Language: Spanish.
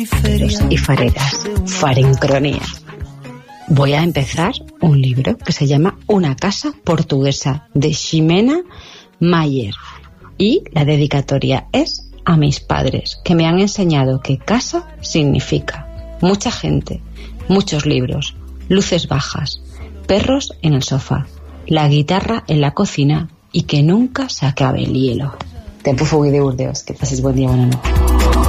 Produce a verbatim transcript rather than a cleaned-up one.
y fareras, farencronía. Voy a empezar un libro que se llama Una casa portuguesa, de Ximena Mayer, y la dedicatoria es a mis padres, que me han enseñado que casa significa mucha gente, muchos libros, luces bajas, perros en el sofá, la guitarra en la cocina y que nunca se acabe el hielo. Tempo Fugui de Burdeos. Que paséis buen día, buena noche.